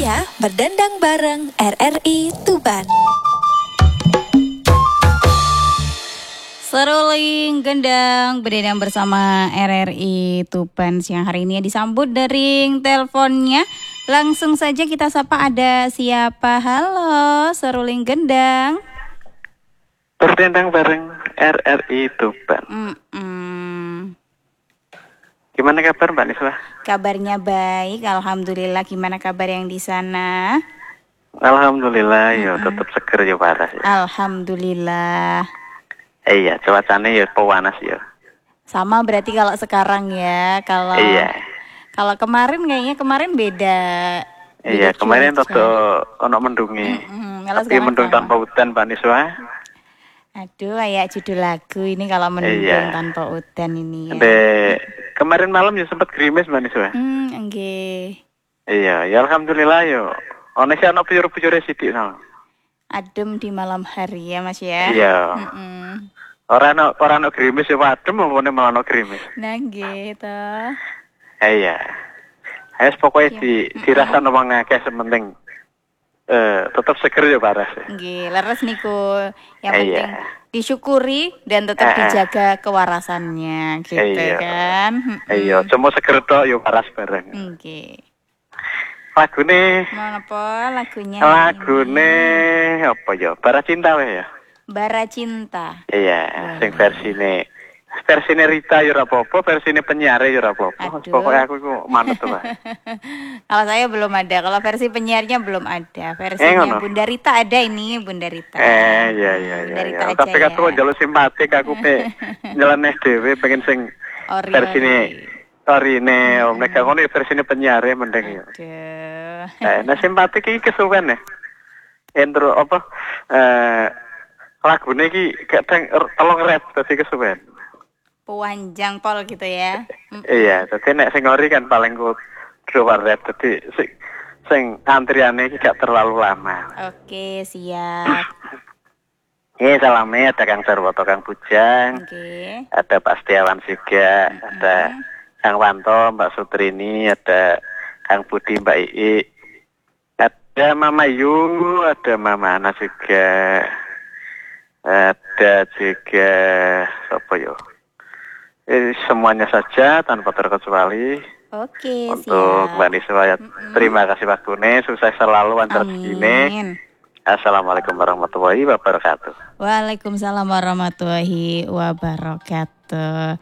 Waktunya berdendang bareng RRI Tuban. Seruling gendang berdendang bersama RRI Tuban siang hari ini disambut dering teleponnya. Langsung saja kita sapa, ada siapa? Halo, seruling gendang. Berdendang bareng RRI Tuban. Gimana kabar Mbak Niswa? Kabarnya baik, alhamdulillah. Gimana kabar yang di sana? Alhamdulillah, yo tetap seger yo panas ya. Alhamdulillah. Iya, cuacanya yo panas yo. Sama berarti kalau sekarang ya. Kalau kemarin kayaknya beda. Iya, kemarin tuh ono mendungi. Tapi mendung tanpa hujan Mbak Niswa. Aduh, kayak judul lagu ini kalau mendung tanpa udan ini ya. Kemarin malam ya sempat gerimis Mbak Niswa. Nggih. Iya, ya alhamdulillah yo. Ono sih ono bujur-bujure sithik no. Adem di malam hari ya Mas ya. Iya. Ora ono gerimis ya adem ngene malah ono gerimis. Nah nggih to. Iya. Wes pokoke dirasakno wong akeh sementing tetap seger ya paras. Nggih, leres niku. Yang penting disyukuri dan tetap dijaga kewarasannya gitu kan. Iya, cuma seger tok ya paras bareng. Nggih. Lagune apa lagunya? Lagune apa ya? Bara Cinta wae ya. Bara Cinta. Iya, sing versine Rita ya ora apa-apa, versine penyiar ya ora apa-apa. Pokoknya aku iku manut to, Pak. Kalau saya belum ada, kalau versi penyiarnya belum ada. Versinya Bunda Rita ada ini, Bunda Rita. Iya. Tapi aku njaluk simpatik, aku pe nyeleneh dhewe pengen sing versine Orine, mereka ngono versine penyiar mending ya. Nah simpatik iki kesuwen ya. Intro apa lagune iki kadang telung rap dadi kesuwen. Panjang pol gitu ya. Iya, dadi nek sing ori kan paling ku dua rap dadi sing antriane iki gak terlalu lama. Oke, siap. Salamnya ada Kang Sarwoto, Kang Bujang. Ada Pak Setiawan juga, ada Kang Wanto, Mbak Sutrini, ada Kang Budi, Mbak Ii, ada Mama Yu, ada Mama Ana juga, ada juga apa yo? Semuanya saja tanpa terkecuali. Oke, untuk siap. Mbak Niswa, terima kasih waktunya, sukses selalu antar begini. Assalamualaikum warahmatullahi wabarakatuh. Waalaikumsalam warahmatullahi wabarakatuh.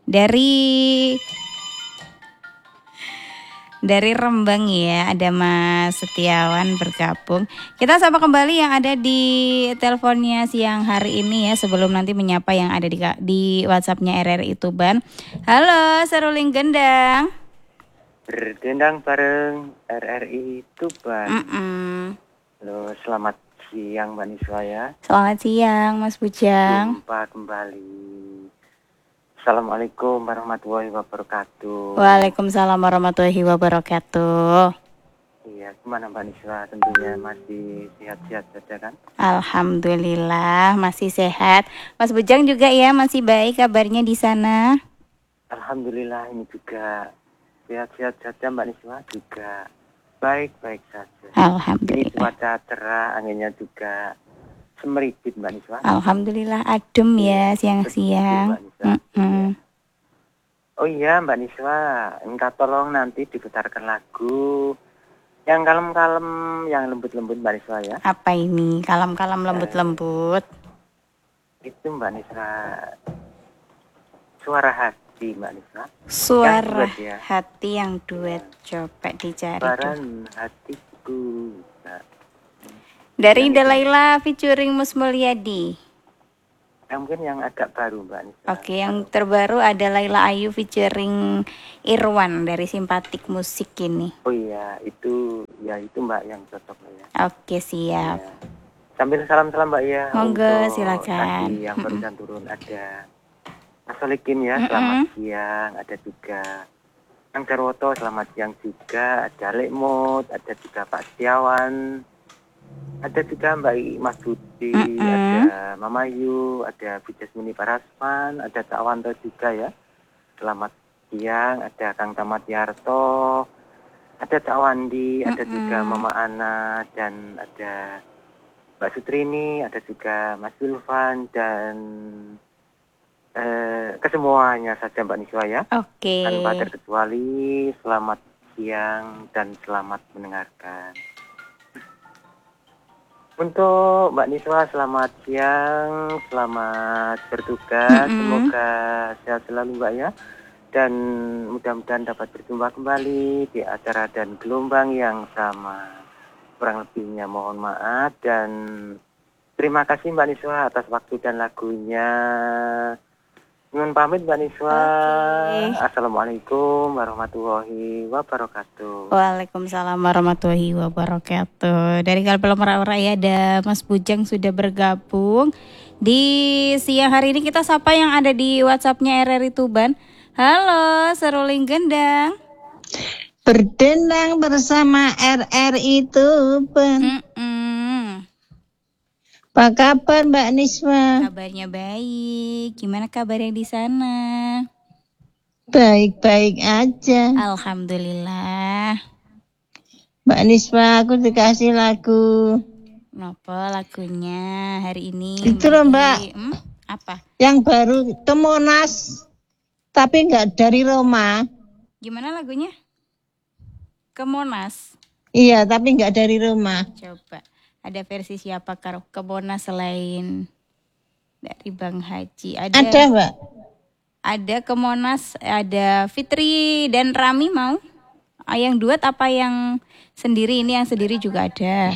Dari Rembang ya, ada Mas Setiawan bergabung. Kita sapa kembali yang ada di teleponnya siang hari ini ya, sebelum nanti menyapa yang ada di WhatsApp-nya RRI Tuban. Halo, seruling gendang. Berdendang bareng RRI Tuban. Halo, selamat siang Mbak Niswa ya. Selamat siang Mas Bujang. Jumpa kembali. Assalamualaikum warahmatullahi wabarakatuh. Waalaikumsalam warahmatullahi wabarakatuh. Iya, gimana Mbak Niswa? Tentunya masih sehat-sehat saja kan? Alhamdulillah masih sehat. Mas Bujang juga ya masih baik kabarnya di sana? Alhamdulillah ini juga sehat-sehat saja Mbak Niswa, juga baik-baik saja. Alhamdulillah. Ini cuaca cerah, anginnya juga semeripit Mbak Niswa. Alhamdulillah adem ya siang-siang. Oh iya Mbak Niswa, minta tolong nanti diputarkan lagu yang kalem-kalem, yang lembut-lembut Mbak Niswa ya. Apa ini? Kalem-kalem lembut-lembut? Itu Mbak Niswa, Suara Hati Mbak Niswa. Suara Hati yang duet, coba dicari. Baran hatiku. Dari Delaila featuring Mus Mulyadi. Mungkin yang agak baru Mbak Niswa. Oke, yang terbaru ada Laila Ayu featuring Irwan dari Simpatik Musik ini. Oh iya, itu Mbak yang cocok ya. Oke, siap. Ya. Sambil salam-salam Mbak ya. Monggo, silakan. Tadi yang barusan turun ada Mas Solikin ya, selamat siang. Ada juga Kang Jarwoto, selamat siang juga. Ada Lekmut, ada juga Pak Setiawan. Ada juga Mbak Mas Budi, ada Mama Yu, ada Bu Jasmini Parasman, ada Cak Wanto juga ya. Selamat siang, ada Kang Tamat Yarto, ada ada Cak Wandi, ada juga Mama Ana, dan ada Mbak Sutrini, ada juga Mas Zulfan, dan kesemuanya saja Mbak Niswa ya. Oke. Tanpa terkecuali, selamat siang dan selamat mendengarkan. Untuk Mbak Niswa, selamat siang, selamat bertugas, semoga sehat selalu Mbak ya. Dan mudah-mudahan dapat berjumpa kembali di acara dan gelombang yang sama. Kurang lebihnya mohon maaf, dan terima kasih Mbak Niswa atas waktu dan lagunya. Nyun pamit Mbak Niswa. Assalamualaikum warahmatullahi wabarakatuh. Waalaikumsalam warahmatullahi wabarakatuh. Dari Kalpel Merak ya, ada Mas Bujang sudah bergabung. Di siang hari ini kita sapa yang ada di WhatsApp-nya RRI Tuban. Halo, seruling gendang. Berdendang bersama RRI Tuban. Apa kabar Mbak Niswa? Kabarnya baik. Gimana kabarnya di sana? Baik-baik aja. Alhamdulillah. Mbak Niswa, aku dikasih lagu. Kenapa lagunya hari ini? Itu loh Mbak. Apa? Yang baru ke Monas, tapi nggak dari Roma. Gimana lagunya? Ke Monas. Iya, tapi nggak dari Roma. Coba. Ada versi siapa ke Monas selain dari Bang Haji? Ada Mbak. Ada ke Monas, ada Fitri dan Rami mau? Yang duet apa yang sendiri? Ini yang sendiri juga ada.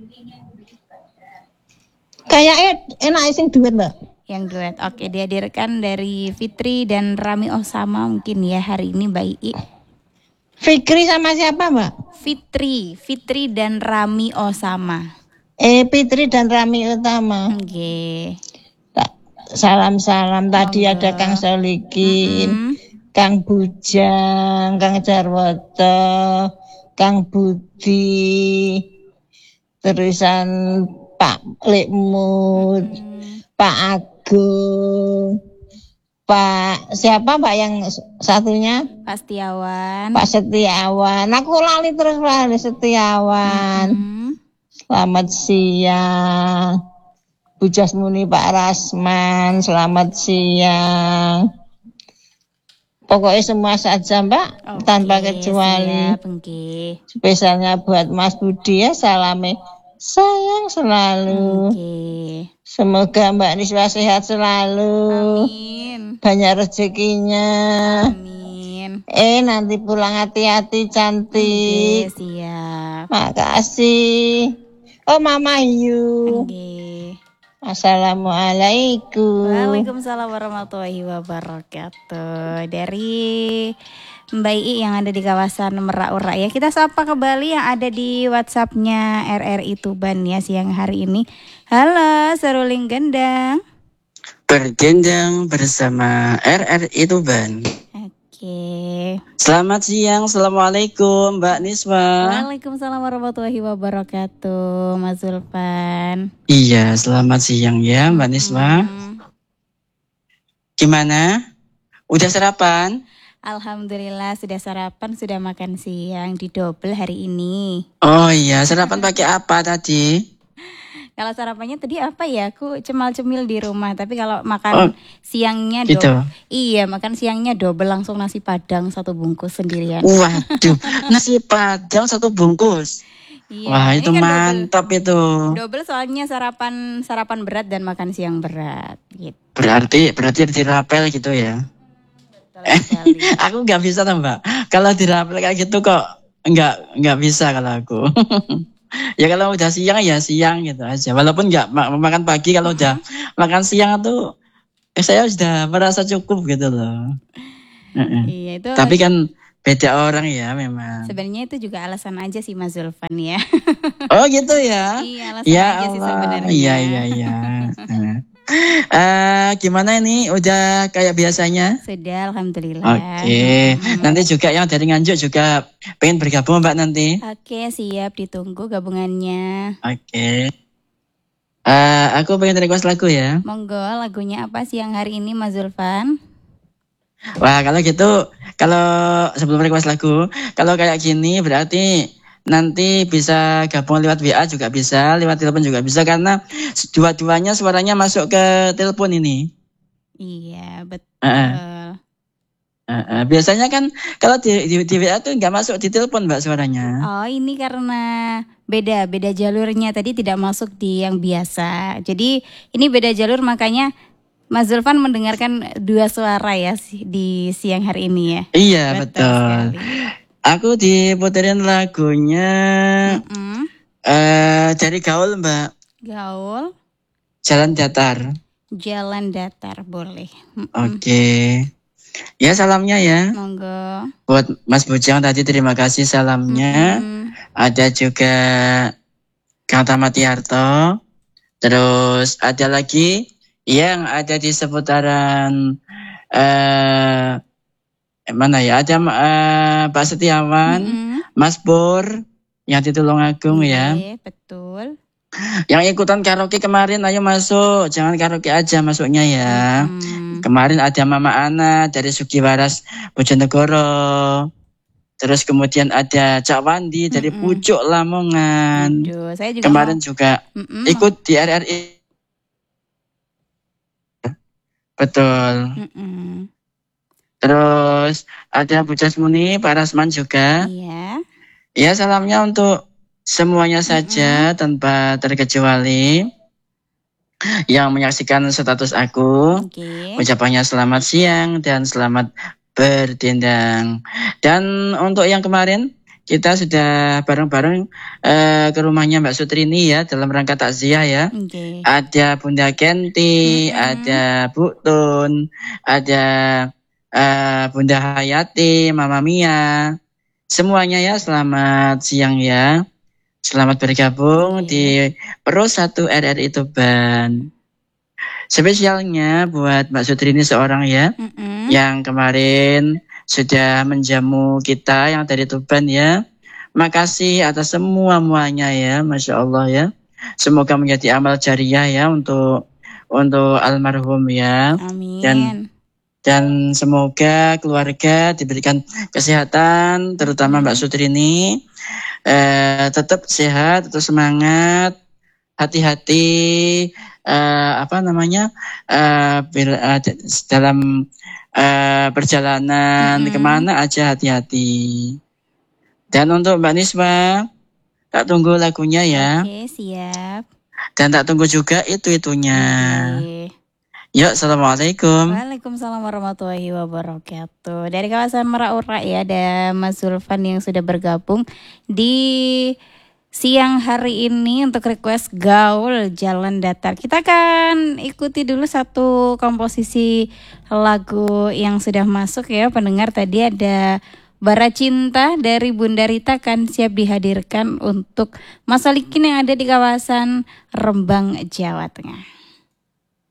Kayaknya enak sing duet Mbak. Yang duet, oke, dihadirkan dari Fitri dan Rami Osama mungkin ya hari ini Mbak Ii. Fikri sama siapa Mbak? Fitri dan Rami Osama. Fitri dan Rami Utama. Oke. Salam-salam tadi ada Kang Solikin, Kang Bujang, Kang Jarwoto, Kang Budi, terusan Pak Lekmut, Pak Agung, Pak siapa Pak yang satunya? Pak Setiawan. Pak Setiawan. Aku lali terus Setiawan. Selamat siang. Bu Jasmuni, Pak Rasman, selamat siang. Pokoknya semua saja Mbak, tanpa kecuali. Siap, okay. Spesialnya buat Mas Budi ya, salame sayang selalu. Okay. Semoga Mbak Niswa sehat selalu. Amin. Banyak rezekinya. Amin. Nanti pulang hati-hati cantik. Okay, siap. Makasih. Oh Mama Yu. Okay. Assalamualaikum. Waalaikumsalam warahmatullahi wabarakatuh. Dari Mbak I yang ada di kawasan Merak ya. Kita sapa kembali yang ada di WhatsApp-nya RRI Tuban ya siang hari ini. Halo, seruling gendang. Bergendang bersama RRI Tuban. Oke. Selamat siang, assalamualaikum Mbak Niswa. Waalaikumsalam warahmatullahi wabarakatuh, Mas Zulfan. Iya, selamat siang ya Mbak Niswa. Gimana? Udah sarapan? Alhamdulillah sudah sarapan, sudah makan siang, didobel hari ini. Oh iya, sarapan pakai apa tadi? Kalau sarapannya tadi apa ya? Aku cemal-cemil di rumah. Tapi kalau makan siangnya gitu. Iya, makan siangnya double langsung nasi padang 1 bungkus sendirian. Waduh, nasi padang 1 bungkus. Iya, wah, itu kan mantap itu. Double soalnya sarapan berat dan makan siang berat gitu. Berarti dirapel gitu ya. Aku nggak bisa tuh Mbak. Kalau dirapel kayak gitu kok nggak bisa kalau aku. Ya kalau udah siang ya siang gitu aja. Walaupun nggak makan pagi, kalau udah makan siang tuh saya sudah merasa cukup gitu loh. Iya itu. Tapi kan beda orang ya memang. Sebenarnya itu juga alasan aja sih Mas Zulfan ya. Oh gitu ya. Iya alasan ya aja sih sebenarnya. Iya. Gimana ini? Udah kayak biasanya? Sudah, alhamdulillah. Oke. Nanti juga yang dari Nganjuk juga pengen bergabung Mbak nanti. Oke, siap, ditunggu gabungannya. Oke. Aku pengen request lagu ya. Monggo, lagunya apa siang hari ini Mas Zulfan? Wah, kalau gitu, kalau sebelum request lagu, kalau kayak gini berarti nanti bisa gabung lewat WA juga bisa, lewat telepon juga bisa karena dua-duanya suaranya masuk ke telepon ini. Iya, Heeh. betul. Biasanya kan kalau di WA tuh nggak masuk di telepon Mbak suaranya. Oh, ini karena beda jalurnya tadi tidak masuk di yang biasa. Jadi ini beda jalur makanya Mas Zulfan mendengarkan dua suara ya di siang hari ini ya. Iya, Betul betul. sekali. Aku diputerin lagunya Mm-mm. dari Gaul Mbak, Gaul, Jalan Datar. jalan datar boleh. Mm-mm. Oke. Ya salamnya ya. Monggo. Buat Mas Bujang tadi terima kasih salamnya. Mm-mm. Ada juga Kang Tamatiarto. Terus ada lagi yang ada di seputaran mana ya? Ada Pak Setiawan, Mm-mm. Mas Pur yang di Tulungagung ya. Iya, betul. Yang ikutan karaoke kemarin ayo masuk, jangan karaoke aja masuknya ya. Kemarin ada Mama Ana dari Sugiwaras Bojonegoro. Terus kemudian ada Cak Wandi dari Pucuk Lamongan. Aduh, saya juga Kemarin juga ikut di RRI. Betul. Terus ada Bu Jasmuni, Pak Rasman juga. Iya. Ya salamnya untuk semuanya saja tanpa terkecuali yang menyaksikan status aku. Ucapannya selamat siang dan selamat berdendang. Dan untuk yang kemarin kita sudah bareng-bareng ke rumahnya Mbak Sutrini ya dalam rangka takziah ya. Ada Bunda Kenti, ada Bu Tun, ada Bunda Hayati, Mama Mia. Semuanya ya selamat siang ya. Selamat bergabung di Pro 1 RRI Tuban. Spesialnya buat Mbak Sutrini seorang ya, yang kemarin sudah menjamu kita yang dari Tuban ya. Makasih atas semuanya ya, Masya Allah ya. Semoga menjadi amal jariah ya untuk almarhum ya. Amin. Dan semoga keluarga diberikan kesehatan, terutama Mbak Sutrini. Tetap sehat, tetap semangat, hati-hati dalam perjalanan kemana aja hati-hati. Dan untuk Mbak Niswa, tak tunggu lagunya ya. Oke, siap. Dan tak tunggu juga itunya. Yuk, assalamualaikum. Waalaikumsalam warahmatullahi wabarakatuh. Dari kawasan Merak ya, ada Mas Zulfan yang sudah bergabung di siang hari ini untuk request Gaul Jalan Datar. Kita akan ikuti dulu satu komposisi lagu yang sudah masuk ya pendengar. Tadi ada Bara Cinta dari Bunda Rita kan siap dihadirkan untuk Mas Solikin yang ada di kawasan Rembang, Jawa Tengah.